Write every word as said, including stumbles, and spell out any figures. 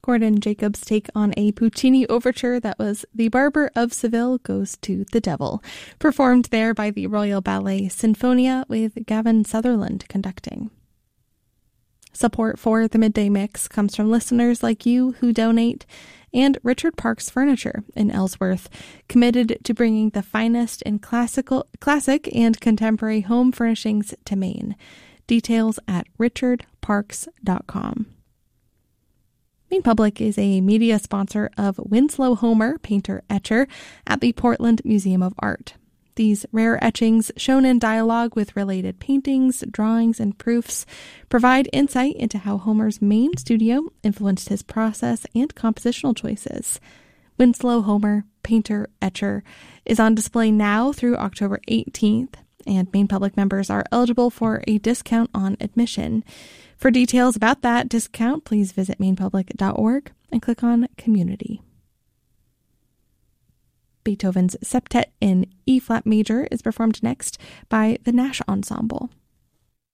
Gordon Jacobs' take on a Puccini overture that was The Barber of Seville Goes to the Devil, performed there by the Royal Ballet Sinfonia with Gavin Sutherland conducting. Support for the Midday Mix comes from listeners like you who donate, and Richard Parks Furniture in Ellsworth, committed to bringing the finest in classical, classic and contemporary home furnishings to Maine. Details at richard parks dot com. Maine Public is a media sponsor of Winslow Homer, painter-etcher, at the Portland Museum of Art. These rare etchings, shown in dialogue with related paintings, drawings, and proofs, provide insight into how Homer's main studio influenced his process and compositional choices. Winslow Homer, painter-etcher, is on display now through October eighteenth, and Maine Public members are eligible for a discount on admission. For details about that discount, please visit maine public dot org and click on Community. Beethoven's Septet in E-flat major is performed next by the Nash Ensemble.